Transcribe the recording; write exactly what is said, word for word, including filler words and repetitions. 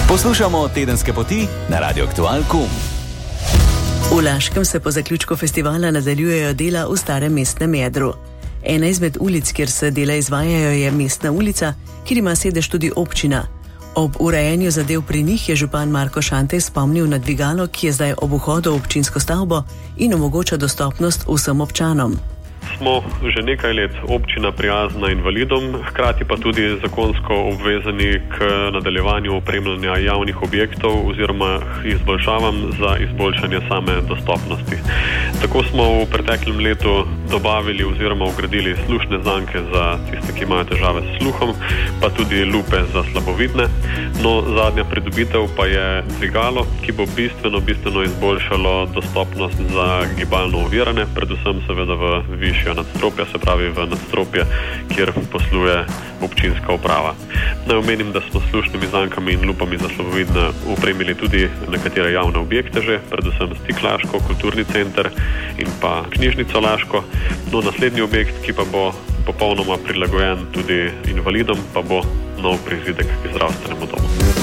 Poslušamo Tedenske poti na Radio Aktual pika com. V Laškem se po zaključku festivala nadaljujejo dela v starem mestnem jedru. Ena izmed ulic, kjer se dela izvajajo, je Mestna ulica, kjer ima sedež tudi občina. Ob urejanju zadev pri njih je župan Marko Šantej spomnil na dvigalo, ki je zdaj ob vhodu v občinsko stavbo in omogoča dostopnost vsem občanom. Smo že nekaj let občina prijazna invalidom, hkrati pa tudi zakonsko obvezani k nadaljevanju opremljanja javnih objektov oziroma izboljšavam za izboljšanje same dostopnosti. Tako smo v preteklem letu dobavili oziroma ugradili slušne zanke za tiste, ki imajo težave s sluhom, pa tudi lupe za slabovidne. No, zadnja pridobitev pa je dvigalo, ki bo bistveno, bistveno izboljšalo dostopnost za gibalno ovirane, predvsem seveda v višjo nadstropja, se pravi v nadstropje, kjer posluje občinska uprava. Naj omenim, da smo s slušnimi zankami in lupami za slabovidne opremili tudi nekatere javne objekte že, predvsem Stik Laško, kulturni center in pa knjižnico Laško. No, naslednji objekt, ki pa bo popolnoma prilagojen tudi invalidom, pa bo nov prizidek k zdravstvenemu domu.